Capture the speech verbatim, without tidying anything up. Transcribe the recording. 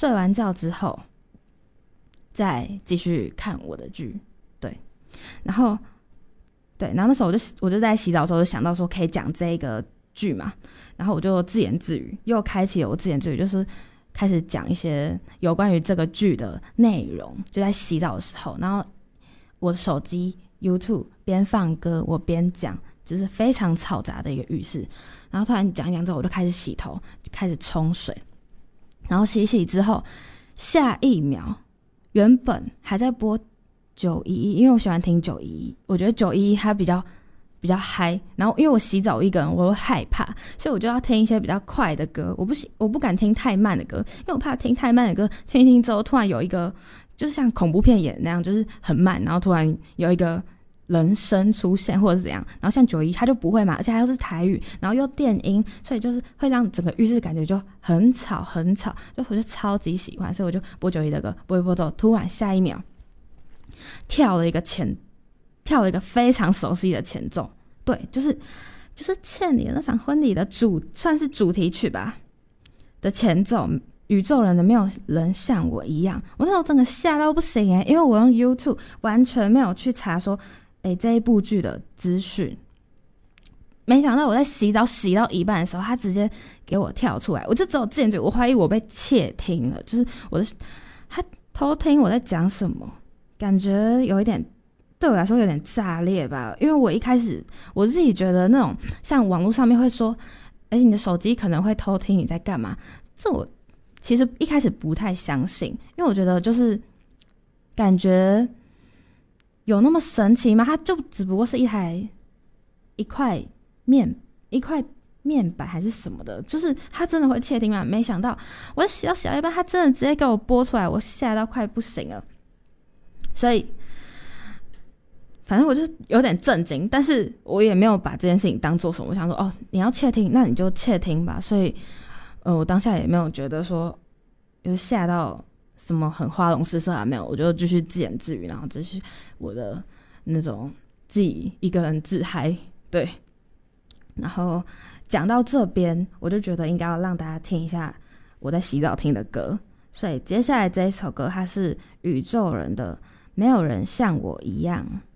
睡完觉之后再继续看我的剧。对，然后对，然后那时候我就我就在洗澡的时候就想到说可以讲这个剧嘛，然后我就自言自语，又开启了我自言自语，就是开始讲一些有关于这个剧的内容，就在洗澡的时候，然后我的手机 YouTube 边放歌我边讲，就是非常嘈杂的一个浴室。然后突然讲一讲之后，我就开始洗头，就开始冲水，然后洗洗之后，下一秒原本还在播九一一，因为我喜欢听九一一，我觉得九一一它比较比较嗨，然后因为我洗澡一个人我会害怕，所以我就要听一些比较快的歌，我不我不敢听太慢的歌，因为我怕听太慢的歌，听一听之后突然有一个就是像恐怖片演那样，就是很慢，然后突然有一个人声出现或者是怎样，然后像九一他就不会嘛，而且还又是台语，然后又电音，所以就是会让整个浴室感觉就很吵很吵，就我就超级喜欢，所以我就播九一的歌，播一播之后，突然下一秒跳了一个前跳了一个非常熟悉的前奏，对，就是就是倩你的那场婚礼的主算是主题曲吧的前奏，宇宙人的没有人像我一样，我那时候整个吓到不行耶，因为我用 YouTube 完全没有去查说诶这一部剧的资讯，没想到我在洗澡洗到一半的时候，他直接给我跳出来，我就只有自言自语，我怀疑我被窃听了，就是我的他偷听我在讲什么，感觉有一点对我来说有点炸裂吧，因为我一开始我自己觉得那种像网络上面会说诶你的手机可能会偷听你在干嘛，这我其实一开始不太相信，因为我觉得就是感觉有那么神奇吗？它就只不过是一台一块面一块面板还是什么的，就是它真的会窃听吗？没想到我洗到洗到一半，它真的直接给我播出来，我吓到快不行了。所以反正我就有点震惊，但是我也没有把这件事情当做什么，我想说哦，你要窃听那你就窃听吧，所以呃，我当下也没有觉得说有吓到什么很花容失色啊，没有，我就继续自言自语，然后继续我的那种自己一个人自嗨，对。然后讲到这边，我就觉得应该要让大家听一下我在洗澡听的歌，所以接下来这一首歌它是宇宙人的《没有人像我一样》。